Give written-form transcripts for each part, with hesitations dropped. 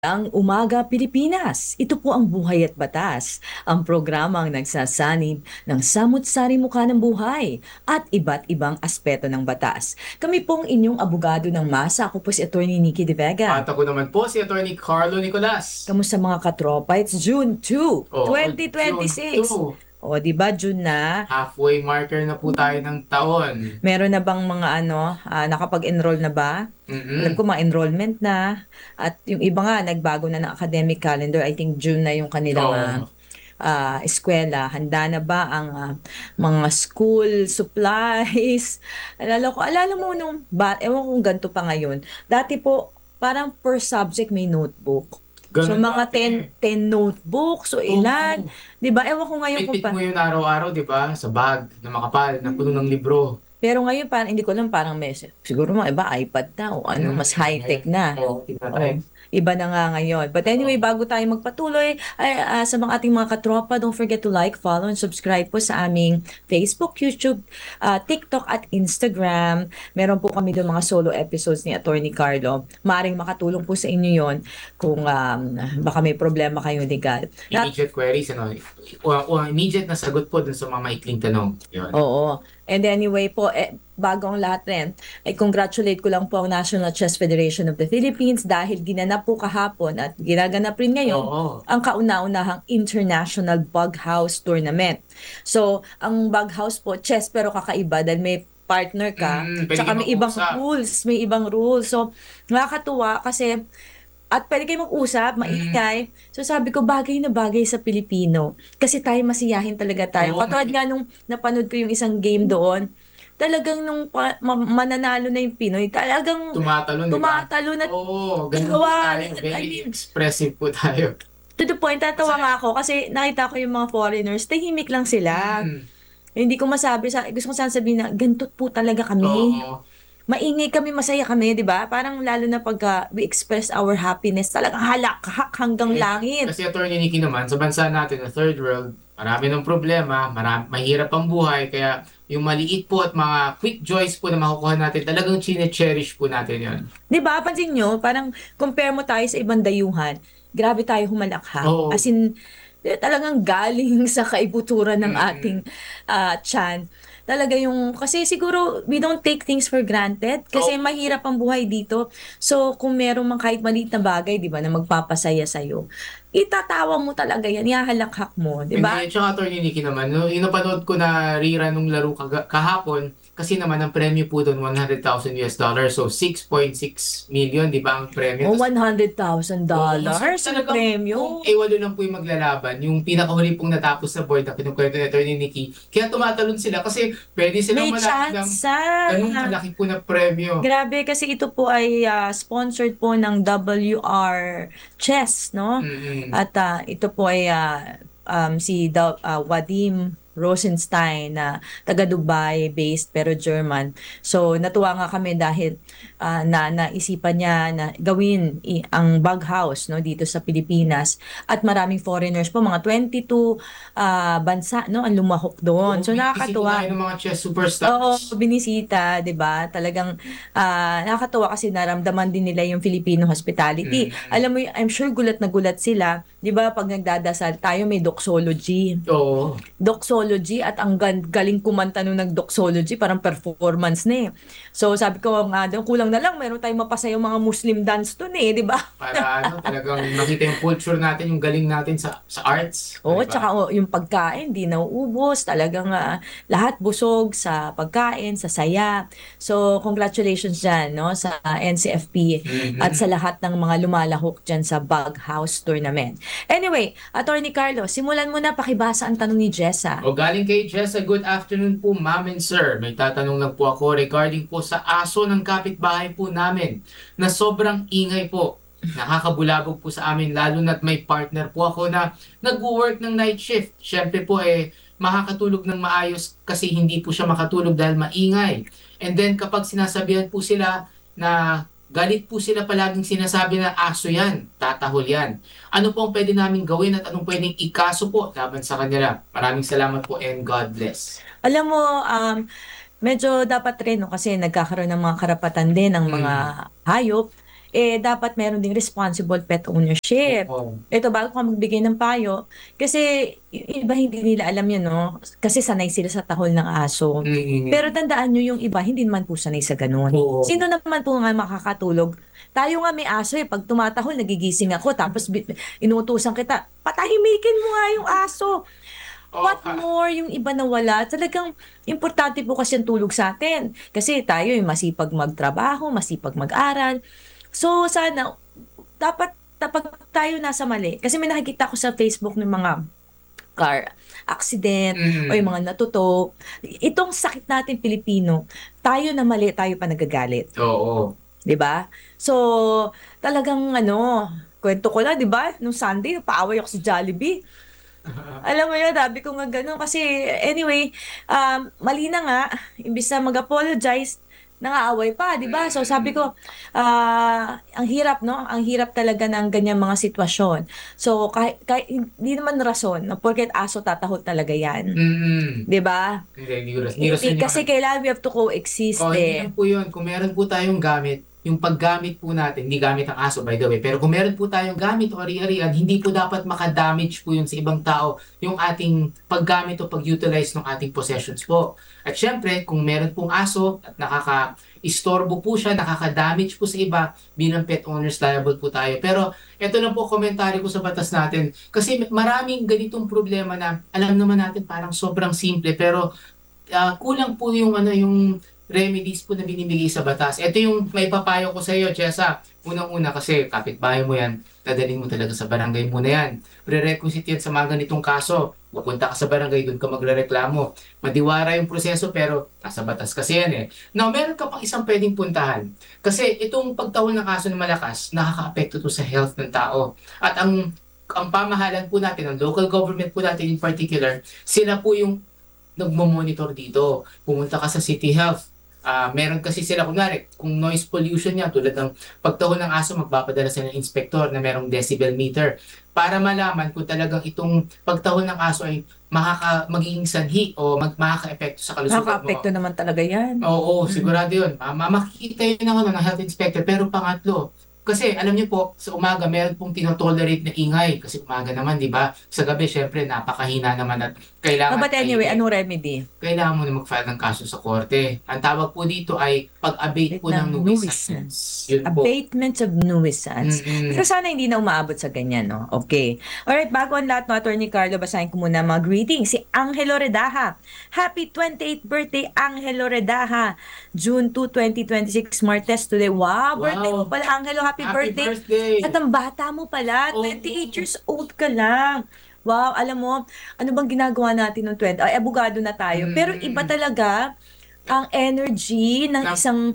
Ang Umaga Pilipinas. Ito po ang Buhay at Batas, ang programang nagsasanib ng samut-sari mukha ng buhay at iba't ibang aspeto ng batas. Kami pong inyong abogado ng masa. Ako po si Attorney Nikki De Vega. At ako naman po si Attorney Carlo Nicolas. Kamusta mga katropa? It's June 2, Oo, June 2026. 2. O, di ba June na? Halfway marker na po tayo ng taon. Meron na bang mga nakapag-enroll na ba? Alam ko mga enrollment na. At yung iba nga, nagbago na ng academic calendar. I think June na yung kanilang Oo. eskwela. Handa na ba ang mga school supplies? Alala mo nung, ewan kung ganito pa ngayon. Dati po, parang per subject may notebook. So Ganun mga dati. 10 notebooks o ilan. Oo. 'Di ba? Ewan ko ngayon kung Bitbit mo yun araw-araw, di ba? Sa bag na makapal, na puno ng libro. pero ngayon parang hindi ko alam parang may siguro mga iba iPad na o ano mas high-tech na. Oo, tingnan tayo. Oh, iba na nga ngayon. But anyway, bago tayo magpatuloy, sa mga ating mga katropa, don't forget to like, follow, and subscribe po sa aming Facebook, YouTube, TikTok, at Instagram. Meron po kami doon mga solo episodes ni Attorney Carlo. Maaring makatulong po sa inyo yon kung baka may problema kayo legal. Immediate queries, ano? O immediate na sagot po dun sa mga maikling tanong. Yun. Oo. And anyway po, bago ang lahat rin, ay congratulate ko lang po ang National Chess Federation of the Philippines dahil ginanap po kahapon at ginaganap rin ngayon Oo. ang kauna-unahang International Bug House Tournament. So, ang Bug House po, chess pero kakaiba dahil may partner ka, Pwede tsaka kayo may ibang mag-usap. may ibang rules. So, nakakatuwa kasi at pwede kayo mag-usap, maingay. So sabi ko, bagay na bagay sa Pilipino. Kasi tayo masiyahin talaga tayo. Oo. Katulad nga nung napanood ko yung isang game doon, talagang nung mananalo na yung Pinoy, talagang Tumatalon, di ba? tumatalo na Oo, ganun po gawa. tayo. I Very mean, expressive po tayo. to the point, natawa nga ako kasi nakita ko yung mga foreigners, tahimik lang sila. Mm. Hindi ko masabi, gusto ko sana sabihin na ganito po talaga kami. Oo. Maingay kami, masaya kami, di ba? Parang lalo na pagka we express our happiness, talagang halakhak hanggang langit. Kasi Attorney Nikki naman, sa bansa natin, na third world, marami ng problema, mahirap ang buhay, kaya yung maliit po at mga quick joys po na makukuha natin, talagang chine-cherish po natin yon. Di ba? Pansin nyo, parang compare mo tayo sa ibang dayuhan, grabe tayo humalakhak. As Oo. in, talagang galing sa kaibuturan ng ating Mm-mm. tiyan. Talaga yung, kasi siguro we don't take things for granted kasi Oo. mahirap ang buhay dito. So, kung meron mang kahit maliit na bagay, di ba, na magpapasaya sa'yo, itatawa mo talaga yan, ihahalakhak mo, di ba? Hindi, tsaka Attorney Nikki naman, no, yung napanood ko na rerun nung laro kahapon, kasi naman ang premyo po doon, $100,000. So, 6.6 million, di ba, ang premyo? O, Tas, $100,000 oo, so ang talagang kung premyo. walo lang po yung maglalaban, yung pinakahuli pong natapos na board na kinukwento ni Attorney Nikki, kaya tumatalon sila kasi pwede silang May manalo ng tsansa. ganung kalaki po na premyo. Grabe kasi ito po ay sponsored po ng WR Chess, no? Mm-mm. At ito po ay si Wadim Rosenstein na taga Dubai based pero German. So natuwa nga kami dahil naisipan niya na gawin ang bug house no dito sa Pilipinas at maraming foreigners po mga 22 bansa no ang lumahok doon. Oo, So binibisit po tayo nakakatuwa. ng mga chess Oo, superstars. binisita, 'di ba? Talagang nakakatuwa kasi naramdaman din nila yung Filipino hospitality. Mm-mm. Alam mo, I'm sure gulat na gulat sila, 'di ba? Pag nagdadasal tayo may doxology. Oo. Doxology at ang galing kumanta nung nag-doxology, parang performance na eh. So sabi ko nga doon, kulang na lang meron tayong mapasayang mga Muslim dance doon eh, 'di ba? Para ano, talagang makita yung culture natin, yung galing natin sa arts, Oo, di ba? tsaka yung pagkain, di nauubos. Talagang lahat busog sa pagkain, sa saya. So, congratulations dyan, no, sa NCFP at sa Mhm. lahat ng mga lumalahok dyan sa Bug House Tournament. Anyway, Attorney Carlo, simulan mo na pakibasa ang tanong ni Jessa. O galing kay Jessa, good afternoon po, ma'am and sir. May tatanong lang po ako regarding po sa aso ng kapitbahay po namin na sobrang ingay po. Nakakabulabog po sa amin lalo na't may partner po ako na nag-work ng night shift. Siyempre po makakatulog ng maayos kasi hindi po siya makatulog dahil maingay. And then kapag sinasabihan po sila na galit po sila palaging sinasabi na aso yan, tatahol yan. Ano po ang pwede namin gawin at anong pwedeng ikaso po laban sa kanila? Maraming salamat po and God bless. Alam mo, medyo dapat rin, no, kasi nagkakaroon ng mga karapatan din ng mga Mm. hayop. dapat meron ding responsible pet ownership. Oo. Ito, bago ka magbigay ng payo, kasi yung iba hindi nila alam yun, no? Kasi sanay sila sa tahol ng aso. Mm. Pero tandaan nyo, yung iba, hindi naman po sanay sa ganun. Oo. Sino naman po nga makakatulog? Tayo nga may aso eh, pag tumatahol, nagigising ako, tapos inuutusan kita, patahimikin mo nga yung aso. Oo What ka. more yung iba na wala? Talagang importante po kasi ang tulog sa atin. Kasi tayo yung masipag magtrabaho, masipag mag-aral. So sana, dapat tayo nasa mali. Kasi may nakikita ko sa Facebook ng mga car accident o yung Mm. mga natuto. Itong sakit natin Pilipino, tayo na mali, tayo pa nagagalit. Oo. 'Di ba? So, talagang ano, kwento ko lang, 'di ba? Nung Sunday, paaway ako sa Jollibee. Alam mo yun, sabi ko nga ganun. Kasi anyway, mali na nga, imbis na mag-apologize, nangaaway pa, di ba? So sabi ko, ang hirap, no? Ang hirap talaga ng ganyang mga sitwasyon. So kahit hindi naman rason, no? Porket aso tatahol talaga yan. Mm. Di ba? Hindi rason yun. Kasi kailangan we have to coexist Oh, hindi eh. lang po yun. Kung meron po tayong gamit, yung paggamit po natin, hindi gamit ang aso by the way, pero kung meron po tayong gamit o ari-arian, hindi po dapat makadamage po yun sa ibang tao, yung ating paggamit o pag-utilize ng ating possessions po. At syempre, kung meron pong aso at nakaka-istorbo po siya, nakaka-damage po sa iba, bilang pet owners liable po tayo. Pero ito lang po komentaryo ko sa batas natin. Kasi maraming ganitong problema na alam naman natin parang sobrang simple, pero kulang po yung yung remedies po na binibigay sa batas. Ito yung may papayo ko sa iyo, Chesa. Unang-una kasi kapitbahay mo yan, dadalhin mo talaga sa barangay muna yan. Prerequisite yan sa mga ganitong kaso. Pupunta ka sa barangay, doon ka magrereklamo. Madiwara yung proseso pero nasa batas kasi yan eh. Now, meron ka pang isang pwedeng puntahan. Kasi itong pagtahol ng kaso ng malakas, nakaka-apekto to sa health ng tao. At ang pamahalan po natin, ang local government po natin in particular, sila po yung nagmo-monitor dito. Pumunta ka sa City Health. Meron kasi sila, kunwari, kung noise pollution niya, tulad ng pagtahol ng aso, magpapadala sila ng inspektor na merong decibel meter para malaman kung talagang itong pagtahol ng aso ay magiging sanhi o makaka-epekto sa kalusugan mo. Nakaka-apekto naman talaga yan. Oo, Mm. sigurado yun. Makikita yun ng health inspector. Pero pangatlo, kasi alam niyo po, sa umaga meron pong tinotolerate na ingay. Kasi umaga naman, di ba? Sa gabi, syempre, napakahina naman at No, kailangan but anyway, tahimik. anong remedy? Kailangan mo na mag-file ng kaso sa korte. Ang tawag po dito ay pag-abate po ng Ng nuisance. Yun po. Abatement of nuisance. Pero Mm-mm. sana hindi na umaabot sa ganyan, no? Okay. Alright, bago ang lahat, no, Attorney Carlo, basahin ko muna mga greetings. Si Angelo Redaha. Happy 28th birthday, Angelo Redaha. June 2, 2026, Martes today. Wow, birthday mo Wow. pala, Angelo. Happy Happy birthday. birthday! At ang bata mo pala, Oo. 28 years old ka lang. Wow, alam mo, ano bang ginagawa natin ng 20? Ay, abogado na tayo. Pero iba Mm. talaga ang energy ng Na- isang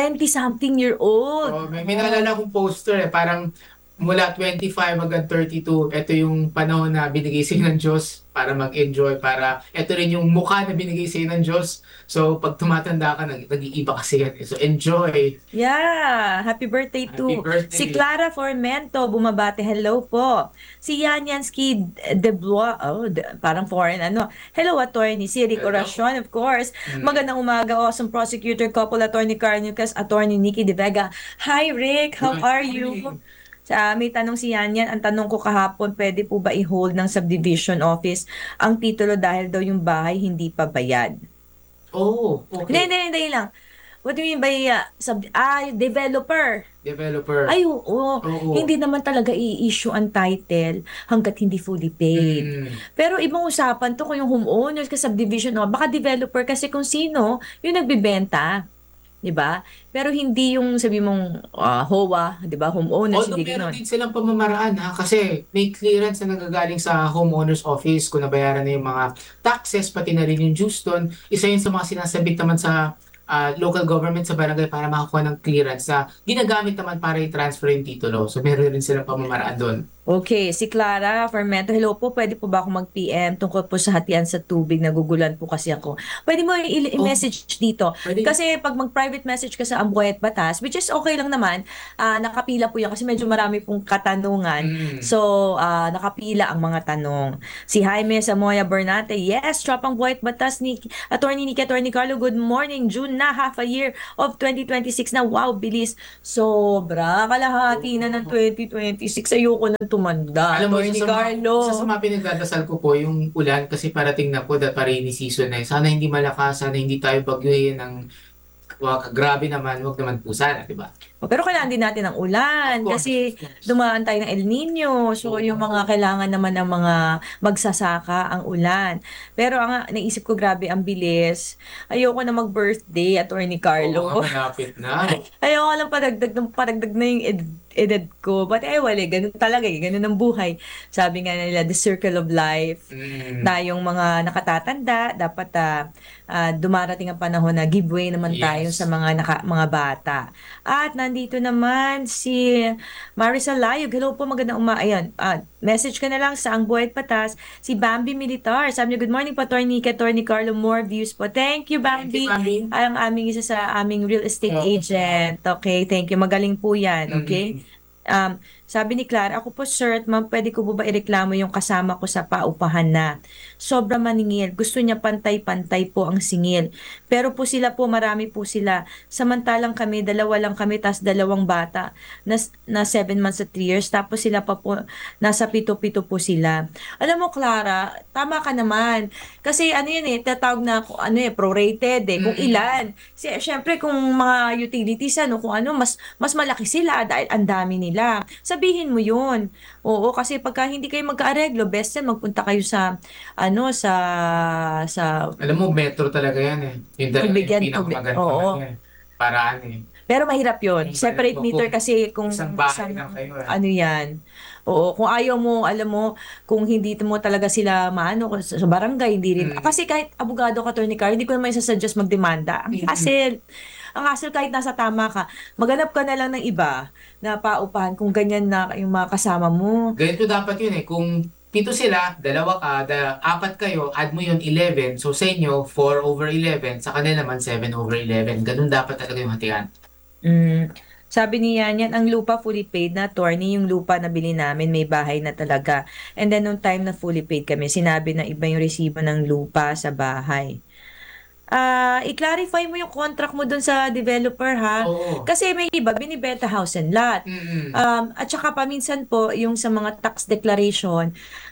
20-something-year-old. Oh, may naalala akong poster eh, parang mula 25 hanggang 32, ito yung panahon na binigay sa'yo ng Diyos para mag-enjoy, para ito rin yung mukha na binigay sa'yo ng Diyos. So, pag tumatanda ka, nag-iiba kasi yan. So, enjoy! Yeah, happy birthday Happy to birthday! si Clara Formento, bumabate, hello po. Si Yanyansky De Blois, parang foreign ano. Hello, attorney. Si Rick Hello. Oracion, of course. Mm. Magandang umaga, awesome prosecutor couple, attorney Carnicas, attorney Nikki De Vega. Hi, Rick. How Good are morning. you? May tanong si Yanyan. Ang tanong ko kahapon, pwede po ba i-hold ng subdivision office ang titulo dahil daw yung bahay hindi pa bayad? Oh, Hindi, okay. hindi lang. What do you mean by developer? Developer. Ay, oo. Oo. Hindi naman talaga i-issue ang title hanggat hindi fully paid. Mm. Pero ibang usapan to kung yung homeowners ka subdivision o baka developer kasi kung sino yung nagbibenta. 'Di ba? Pero hindi yung sabi mong HOA, 'di ba? Homeowners, Although hindi meron ganoon. din silang pamamaraan ha, kasi may clearance na nanggagaling sa homeowner's office kung nabayaran na yung mga taxes, pati na rin yung dues doon. Isa yun sa mga sinasabit naman sa local government sa barangay para makakuha ng clearance na ginagamit naman para i-transfer yung titulo. So meron rin silang pamamaraan doon. Okay, si Clara Fermento, hello po, pwede po ba ako mag-PM tungkol po sa hatian sa tubig, nagugulan po kasi ako. Pwede mo Oh, i-message dito. pwede. Kasi pag mag-private message ka sa Ambuhay at Batas, which is okay lang naman, nakapila po yan kasi medyo marami pong katanungan. Mm. So, nakapila ang mga tanong. Si Jaime Samoya Bernate, yes, Tropang Buhay at Batas ni Attorney Nicky, Attorney Carlo, good morning. June na, half a year of 2026 na. Wow, bilis. Sobra, kalahati na ng 2026. Ayoko nang tumanda. Alam mo, Attorney isa sa Carlo. mga pinagdadasal ko po, yung ulan kasi parating na po dahil pa rainy season na. Sana hindi malakas, sana hindi tayo bagyuhin ng grabe naman, wag naman po sana, di ba? Pero kailangan din natin ng Of ulan course, kasi of course. dumaan tayo ng El Nino. So, yung mga kailangan naman ng mga magsasaka ang ulan. Pero ang naisip ko, grabe ang bilis. Ayoko na mag-birthday, Attorney Oo nga, Carlo. malapit na. Ayoko lang paragdag na yung edad ko. But wala, ganun talaga eh. Ganun ang buhay. Sabi nga nila, the circle of life. Mm, Tayong mga nakatatanda, dapat dumarating ang panahon na give way naman tayo sa yes. mga bata. At nandito naman si Marisa Layog. Hello po, magandang ayan, message ka na lang sa Ang Buhay at Patas. Si Bambi Militar. Sabi niya, good morning po, Attorney Carlo. More views po. Thank you, Thank you, Bambi. Bambi. Ang aming isa sa aming real estate Oo. agent. Okay, thank you. Magaling po yan. Okay? Mm, Sabi ni Clara, ako po sir at ma'am, pwede ko po ba ireklamo yung kasama ko sa paupahan na sobra maningil. Gusto niya pantay-pantay po ang singil. Pero po sila po, marami po sila. Samantalang kami, dalawa lang kami, tas dalawang bata na 7 months at 3 years. Tapos sila pa po, nasa pito-pito po sila. Alam mo, Clara, tama ka naman. Kasi ano yun tatawag na ano prorated kung mm. ilan. Siyempre kung mga utilities kung ano mas malaki sila dahil ang dami nila. Sabihin mo 'yun. Oo, kasi pagka hindi kayo magkaareglo, best yan magpunta kayo sa sa Alam mo, metro talaga yan eh. Yung talaga yung tubig. pinakamagandang ano Oo. eh. Paraan eh. Pero mahirap yun. Yung Separate kung meter kasi kung isang bahay isang lang kayo eh. ano yan. Oo, kung ayaw mo, alam mo, kung hindi mo talaga sila maano kung sa barangay, hindi rin. Mm. Kasi kahit abogado ka, Attorney Carl, hindi ko naman isasuggest magdemanda. Ang Mm. hassle. Ang hassle kahit nasa tama ka. Maghanap ka na lang ng iba na paupahan kung ganyan na yung mga kasama mo. Ganito dapat yun eh. Kung pito sila, dalawa ka, apat kayo, add mo yun 11. So sa inyo, 4/11. Sa kanila naman, 7/11. Ganun dapat talaga yung hatian. Mm. Sabi niya yan, ang lupa fully paid na, attorney, yung lupa na bili namin, may bahay na talaga. And then, nung time na fully paid kami, sinabi na iba yung resibo ng lupa sa bahay. I-clarify mo yung contract mo dun sa developer ha. Oo. Kasi may iba, binibenta house and lot. Mm-mm. At saka paminsan po, yung sa mga tax declaration,